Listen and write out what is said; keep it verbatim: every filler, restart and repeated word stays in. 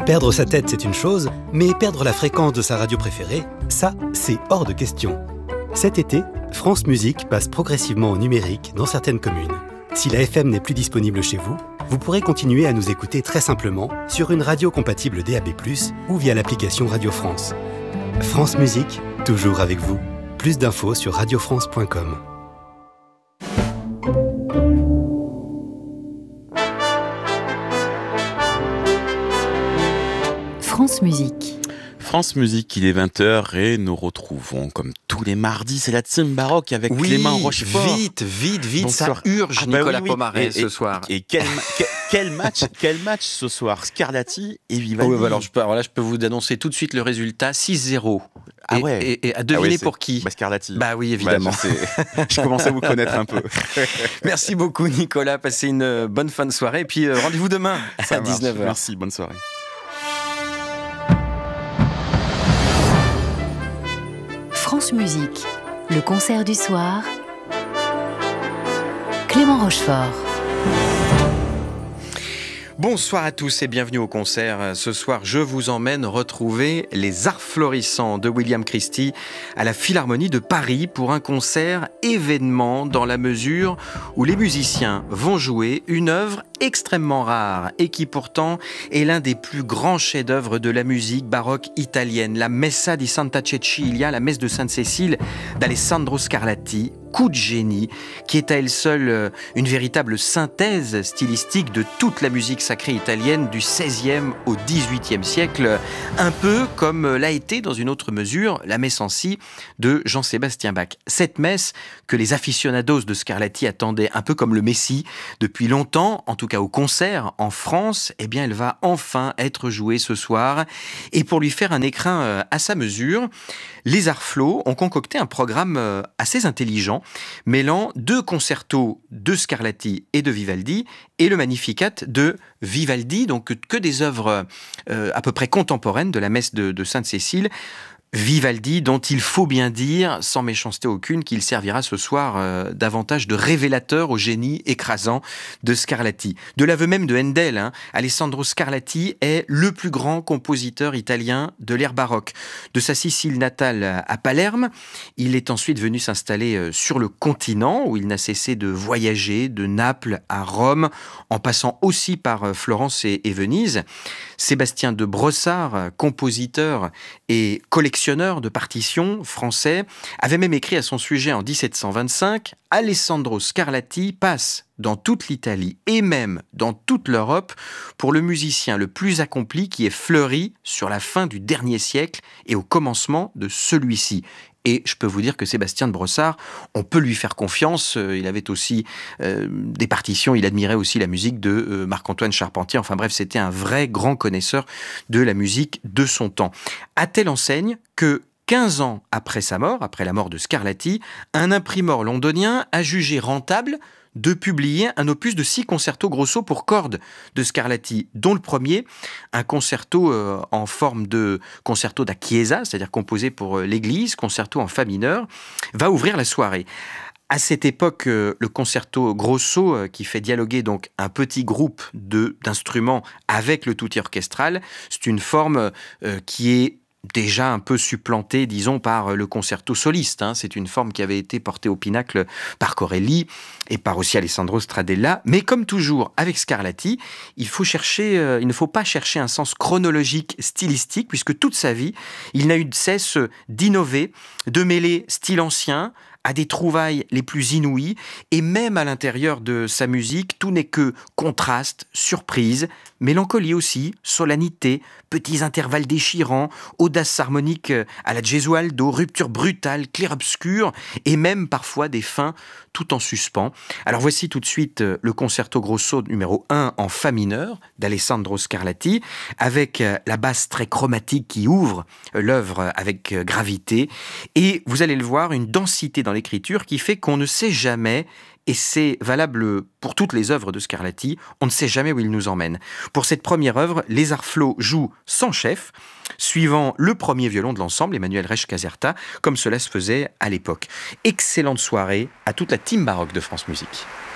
Perdre sa tête, c'est une chose, mais perdre la fréquence de sa radio préférée, ça, c'est hors de question. Cet été, France Musique passe progressivement au numérique dans certaines communes. Si la F M n'est plus disponible chez vous, vous pourrez continuer à nous écouter très simplement sur une radio compatible D A B plus, ou via l'application Radio France. France Musique, toujours avec vous. Plus d'infos sur radio france point com. France Musique. France Musique, il est vingt heures et nous retrouvons, comme tous les mardis, c'est la team baroque avec oui, Clément Rochefort. vite, vite, vite, Bonsoir. Ça urge, ah bah Nicolas oui, oui. Pomaret, et, ce et, soir. Et quel, quel, quel match, quel match ce soir, Scarlatti et Vivaldi. Oh, ouais, bah alors, je peux, alors là, je peux vous annoncer tout de suite le résultat, six zéro. Ah et, ouais. et, et à deviner ah ouais, pour qui bah Scarlatti. Bah oui, évidemment. Bah, je, je commence à vous connaître un peu. Merci beaucoup, Nicolas. Passez une bonne fin de soirée. Et puis, euh, rendez-vous demain Ça à dix-neuf heures. Merci, bonne soirée. France Musique, le concert du soir. Clément Rochefort. Bonsoir à tous et bienvenue au concert. Ce soir, je vous emmène retrouver les Arts Florissants de William Christie à la Philharmonie de Paris pour un concert événement dans la mesure où les musiciens vont jouer une œuvre extrêmement rare et qui pourtant est l'un des plus grands chefs-d'œuvre de la musique baroque italienne, la Messa di Santa Cecilia, la messe de Sainte-Cécile d'Alessandro Scarlatti. Coup de génie, qui est à elle seule une véritable synthèse stylistique de toute la musique sacrée italienne du seizième au dix-huitième siècle, un peu comme l'a été dans une autre mesure la messe en si de Jean-Sébastien Bach. Cette messe que les aficionados de Scarlatti attendaient un peu comme le Messie depuis longtemps, en tout cas au concert en France, eh bien elle va enfin être jouée ce soir. Et pour lui faire un écrin à sa mesure, les Arts-Flo ont concocté un programme assez intelligent, mêlant deux concertos de Scarlatti et de Vivaldi et le Magnificat de Vivaldi, donc que des œuvres euh, à peu près contemporaines de la messe de, de Sainte-Cécile. Vivaldi, dont il faut bien dire, sans méchanceté aucune, qu'il servira ce soir euh, davantage de révélateur au génie écrasant de Scarlatti. De l'aveu même de Handel, hein, Alessandro Scarlatti est le plus grand compositeur italien de l'ère baroque. De sa Sicile natale à Palerme, il est ensuite venu s'installer euh, sur le continent, où il n'a cessé de voyager, de Naples à Rome, en passant aussi par euh, Florence et, et Venise. Sébastien de Brossard, compositeur et collectionneur de partitions français, avait même écrit à son sujet en dix-sept cent vingt-cinq « Alessandro Scarlatti passe dans toute l'Italie et même dans toute l'Europe pour le musicien le plus accompli qui est fleuri sur la fin du dernier siècle et au commencement de celui-ci ». Et je peux vous dire que Sébastien de Brossard, on peut lui faire confiance. Il avait aussi euh, des partitions, il admirait aussi la musique de euh, Marc-Antoine Charpentier. Enfin bref, c'était un vrai grand connaisseur de la musique de son temps. À telle enseigne que quinze ans après sa mort, après la mort de Scarlatti, un imprimeur londonien a jugé rentable de publier un opus de six concertos grosso pour cordes de Scarlatti, dont le premier, un concerto euh, en forme de concerto da chiesa, c'est-à-dire composé pour euh, l'église, concerto en fa mineur, va ouvrir la soirée. À cette époque, euh, le concerto grosso, euh, qui fait dialoguer donc un petit groupe de, d'instruments avec le tout orchestral, c'est une forme euh, qui est déjà un peu supplanté, disons, par le concerto soliste. Hein. C'est une forme qui avait été portée au pinacle par Corelli et par aussi Alessandro Stradella. Mais comme toujours avec Scarlatti, il faut chercher, euh, il ne faut pas chercher un sens chronologique, stylistique, puisque toute sa vie, il n'a eu de cesse d'innover, de mêler style ancien à des trouvailles les plus inouïes, et même à l'intérieur de sa musique, tout n'est que contraste, surprise, mélancolie aussi, solennité, petits intervalles déchirants, audace harmonique à la Gesualdo, rupture brutale, clair-obscur, et même parfois des fins tout en suspens. Alors voici tout de suite le concerto grosso numéro un en fa mineur d'Alessandro Scarlatti, avec la basse très chromatique qui ouvre l'œuvre avec gravité, et vous allez le voir, une densité dans l'écriture qui fait qu'on ne sait jamais, et c'est valable pour toutes les œuvres de Scarlatti, on ne sait jamais où il nous emmène. Pour cette première œuvre, les Arts-Flo jouent sans chef, suivant le premier violon de l'ensemble, Emmanuel Resch-Caserta, comme cela se faisait à l'époque. Excellente soirée à toute la team baroque de France Musique.